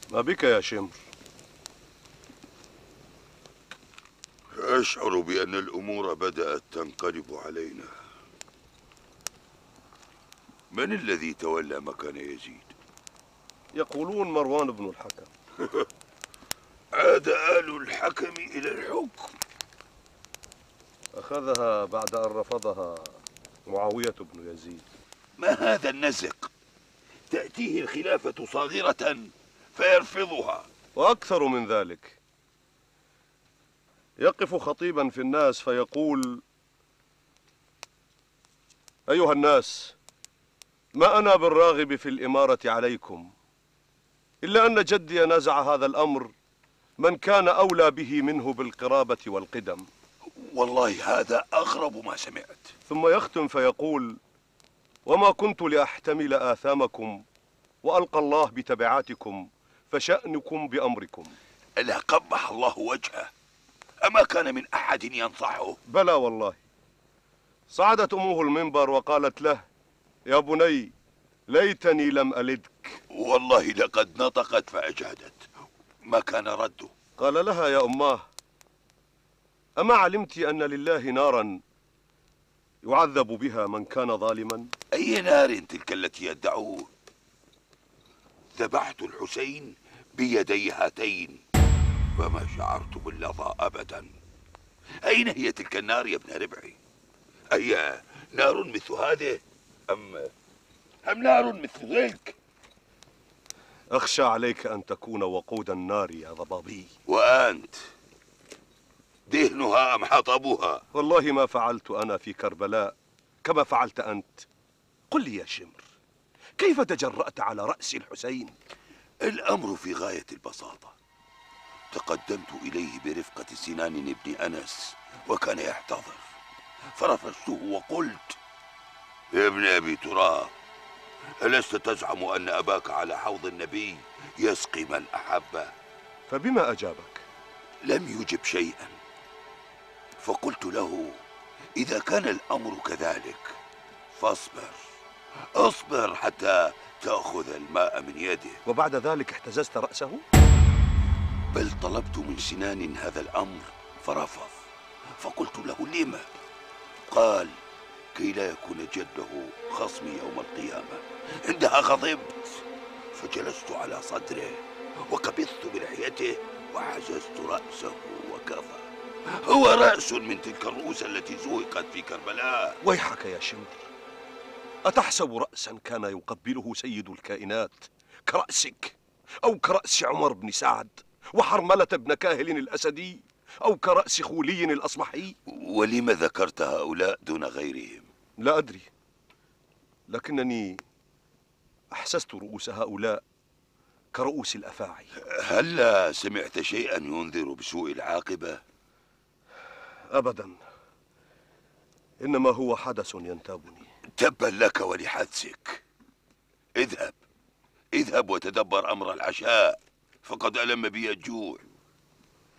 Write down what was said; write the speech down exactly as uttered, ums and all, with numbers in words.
ما بك يا شمر؟ أشعر بأن الأمور بدأت تنقلب علينا. من الذي تولى مكان يزيد؟ يقولون مروان بن الحكم. عاد آل الحكم إلى الحكم. أخذها بعد أن رفضها معاوية بن يزيد. ما هذا النزق؟ تأتيه الخلافة صاغرة فيرفضها. وأكثر من ذلك، يقف خطيبا في الناس فيقول: أيها الناس، ما أنا بالراغب في الإمارة عليكم، إلا أن جدي نزع هذا الأمر من كان أولى به منه بالقرابة والقدم. والله هذا أغرب ما سمعت. ثم يختم فيقول: وما كنت لأحتمل آثامكم وألقى الله بتبعاتكم، فشأنكم بأمركم. ألا قبح الله وجهه، أما كان من أحد ينصحه؟ بلى والله. صعدت أمه المنبر وقالت له: يا بني، ليتني لم ألدك. والله لقد نطقت فأجهدت. ما كان رده؟ قال لها: يا أماه، أما علمت أن لله نارا يعذب بها من كان ظالما؟ أي نار تلك التي يدعون؟ ذبحت الحسين بيدي هاتين فما شعرت باللظى أبدا. أين هي تلك النار يا ابن ربعي؟ أي نار مثل هذه أم أم نار مثل ذلك؟ أخشى عليك أن تكون وقود النار يا ضبابي. وأنت دهنها أم حطبها؟ والله ما فعلت أنا في كربلاء كما فعلت أنت. قل لي يا شمر، كيف تجرأت على رأس الحسين؟ الأمر في غاية البساطة. تقدمت إليه برفقة سنان بن أنس وكان يحتضر، فرفشته وقلت: يا ابن أبي تراب، ألست تزعم أن أباك على حوض النبي يسقي من أحبه؟ فبما أجابك؟ لم يجب شيئا. فقلت له: إذا كان الأمر كذلك فاصبر، اصبر حتى تأخذ الماء من يده. وبعد ذلك احتززت رأسه؟ بل طلبت من سنان هذا الأمر فرفض. فقلت له: لما؟ قال: كي لا يكون جده خصمي يوم القيامة. عندها غضبت فجلست على صدره وقبضت بلحيته وحجزت رأسه وكفى. هو رأس من تلك الرؤوس التي زهقت في كربلاء. ويحك يا شمر، أتحسب رأسا كان يقبله سيد الكائنات كرأسك، أو كرأس عمر بن سعد وحرملة بن كاهل الأسدي، أو كرأس خولي الأصبحي؟ ولم ذكرت هؤلاء دون غيرهم؟ لا أدري، لكنني أحسست رؤوس هؤلاء كرؤوس الأفاعي. هل سمعت شيئا ينذر بسوء العاقبة؟ أبدا، إنما هو حدث ينتابني. تبا لك ولحدثك. اذهب اذهب وتدبر أمر العشاء، فقد ألم بي الجوع.